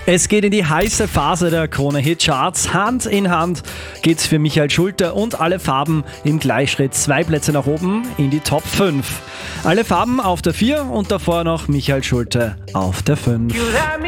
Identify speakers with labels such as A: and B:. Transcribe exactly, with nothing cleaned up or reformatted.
A: Es geht in die heiße Phase der Krone-Hit-Charts. Hand in Hand geht's für Michael Schulte und Alle Farben im Gleichschritt zwei Plätze nach oben in die Top fünf. Alle Farben auf der vier und davor noch Michael Schulte auf der fünf.